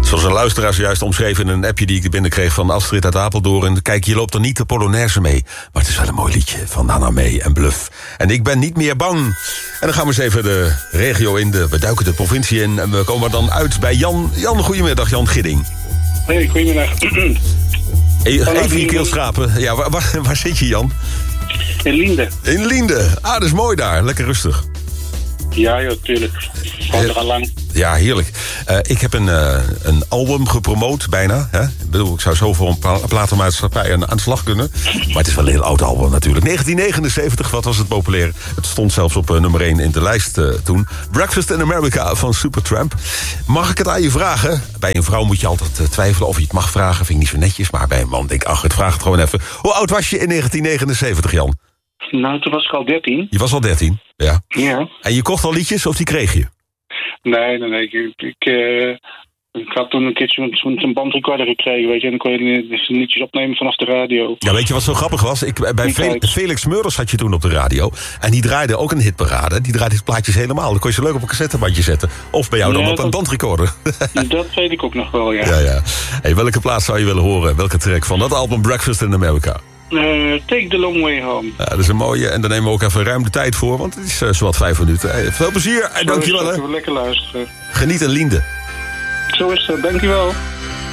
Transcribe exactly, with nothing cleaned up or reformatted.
Zoals een luisteraar zojuist omschreef in een appje die ik binnenkreeg van Astrid uit Apeldoorn. Kijk, je loopt er niet de Polonaise mee. Maar het is wel een mooi liedje van Nana Mee en Bluff. En ik ben niet meer bang. En dan gaan we eens even de regio in. De, we duiken de provincie in. En we komen dan uit bij Jan. Jan, goedemiddag, Jan Gidding. Hey, goedemiddag. Even je keel schrapen. Ja, waar, waar, waar zit je, Jan? In Liende. In Liende. Ah, dat is mooi daar. Lekker rustig. Ja, joh, tuurlijk. Gewoon er al lang. Ja, heerlijk. Uh, ik heb een, uh, een album gepromoot, bijna. Hè? Ik bedoel, ik zou zo voor een pla- platenmaatschappij aan, aan de slag kunnen. Maar het is wel een heel oud album natuurlijk. negentien negenenzeventig, wat was het populair? Het stond zelfs op uh, nummer één in de lijst uh, toen. Breakfast in America van Supertramp. Mag ik het aan je vragen? Bij een vrouw moet je altijd uh, twijfelen of je het mag vragen. Vind ik niet zo netjes. Maar bij een man denk ik, ach, het vraag het gewoon even. Hoe oud was je in negentien negenenzeventig, Jan? Nou, toen was ik al dertien. Je was al dertien, ja. Ja. En je kocht al liedjes of die kreeg je? Nee, nee, nee. Ik, ik, uh, ik had toen een keer zo'n, zo'n bandrecorder gekregen, weet je. En dan kon je dus liedjes opnemen vanaf de radio. Ja, weet je wat zo grappig was? Ik, bij Fel- Felix Murders had je toen op de radio. En die draaide ook een hitparade. Die draaide plaatjes helemaal. Dan kon je ze leuk op een cassettebandje zetten. Of bij jou dan ja, op dat, een bandrecorder. Dat weet ik ook nog wel, ja. Ja, ja. Hey, welke plaats zou je willen horen? Welke track van dat album Breakfast in America? Uh, take the long way home. Ja, dat is een mooie. En daar nemen we ook even ruim de tijd voor. Want het is uh, zowat vijf minuten. Hey, veel plezier en dankjewel. Hè. Lekker luisteren. Geniet in Liende. Zo is het, dankjewel.